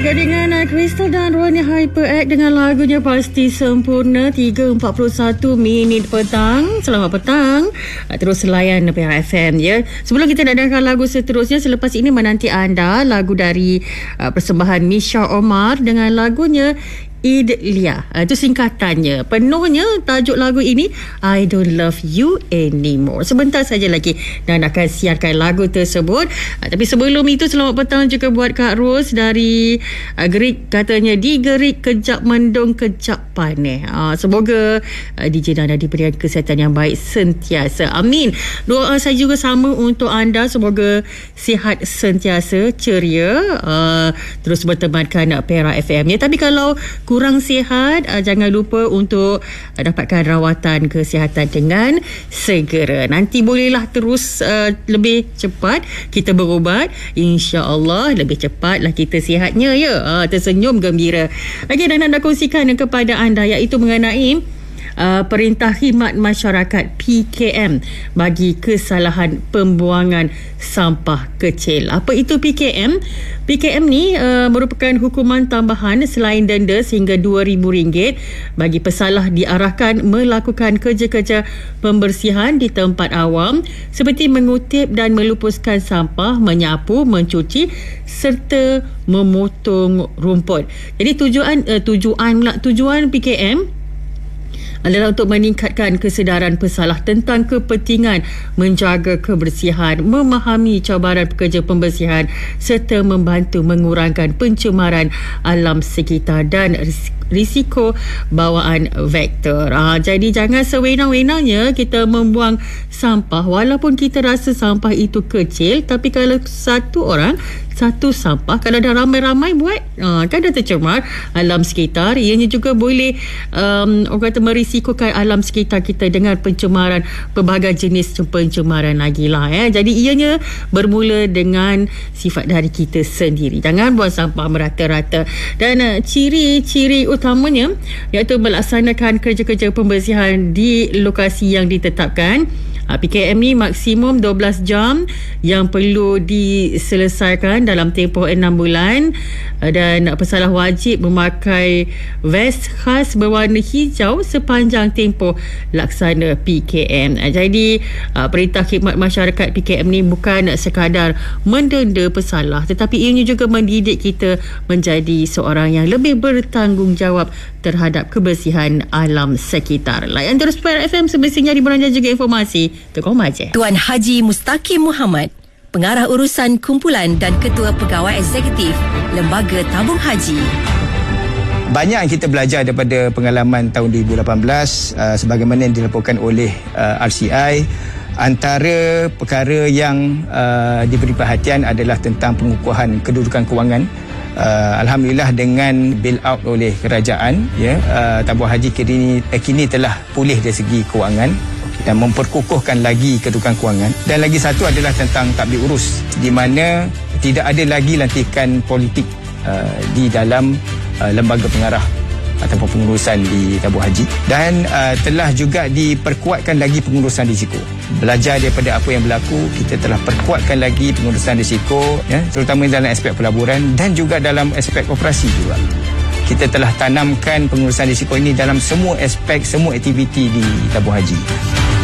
Juga dengan Crystal dan Roni Hyperact dengan lagunya Pasti Sempurna. 3.41 minit petang. Selamat petang. Terus layan PHFM ya. Sebelum kita nak dengarkan lagu seterusnya, selepas ini menanti anda lagu dari persembahan Misha Omar dengan lagunya Idlia. Itu singkatannya. Penuhnya tajuk lagu ini I Don't Love You Anymore. Sebentar saja lagi dan akan siarkan lagu tersebut. Tapi sebelum itu, selamat petang juga buat Kak Ros dari Gerik. Katanya digerik kejap mendung kejap panih. Semoga DJ Nana diberikan kesihatan yang baik sentiasa. Amin. Doa saya juga sama untuk anda. Semoga sihat sentiasa, ceria, terus bertemankan Pera FM ya. Tapi kalau kurang sihat, jangan lupa untuk dapatkan rawatan kesihatan dengan segera. Nanti bolehlah terus lebih cepat kita berubat. InsyaAllah lebih cepatlah kita sihatnya ya. Tersenyum gembira. Okey, dan nak kongsikan kepada anda iaitu mengenai Perintah Khidmat Masyarakat PKM bagi kesalahan pembuangan sampah kecil. Apa itu PKM? PKM ni merupakan hukuman tambahan selain denda sehingga RM2,000 bagi pesalah diarahkan melakukan kerja-kerja pembersihan di tempat awam seperti mengutip dan melupuskan sampah, menyapu, mencuci serta memotong rumput. Jadi tujuan PKM adalah untuk meningkatkan kesedaran pesalah tentang kepentingan menjaga kebersihan, memahami cabaran pekerja pembersihan serta membantu mengurangkan pencemaran alam sekitar dan risiko bawaan vektor. Jadi jangan sewenang-wenangnya kita membuang sampah walaupun kita rasa sampah itu kecil, tapi kalau satu orang satu sampah, kalau dah ramai-ramai buat kan dah tercemar alam sekitar. Ianya juga boleh orang kata merisikokan alam sekitar kita dengan pencemaran pelbagai jenis pencemaran lagi lah ya. Jadi ianya bermula dengan sifat dari kita sendiri. Jangan buang sampah merata-rata. Dan ciri-ciri utamanya iaitu melaksanakan kerja-kerja pembersihan di lokasi yang ditetapkan. PKM ni maksimum 12 jam yang perlu diselesaikan dalam tempoh 6 bulan, dan pesalah wajib memakai vest khas berwarna hijau sepanjang tempoh laksana PKM. Jadi Perintah Khidmat Masyarakat PKM ni bukan sekadar mendenda pesalah, tetapi ianya juga mendidik kita menjadi seorang yang lebih bertanggungjawab terhadap kebersihan alam sekitar. Layan terus Pera FM semestinya hiburan dan juga informasi. Tukang Maja. Tuan Haji Mustaqim Muhammad, Pengarah Urusan Kumpulan dan Ketua Pegawai Eksekutif Lembaga Tabung Haji. Banyak yang kita belajar daripada pengalaman tahun 2018 sebagaimana yang dilaporkan oleh RCI. Antara perkara yang diberi perhatian adalah tentang pengukuhan kedudukan kewangan. Alhamdulillah dengan bail out oleh kerajaan tabung haji kini telah pulih dari segi kewangan dan memperkukuhkan lagi kedudukan kewangan. Dan lagi satu adalah tentang tadbir urus, di mana tidak ada lagi lantikan politik di dalam lembaga pengarah ataupun pengurusan di tabung haji, dan telah juga diperkuatkan lagi pengurusan risiko. Belajar daripada apa yang berlaku, kita telah perkuatkan lagi pengurusan risiko terutama dalam aspek pelaburan dan juga dalam aspek operasi juga. Kita telah tanamkan pengurusan risiko ini dalam semua aspek, semua aktiviti di tabung haji.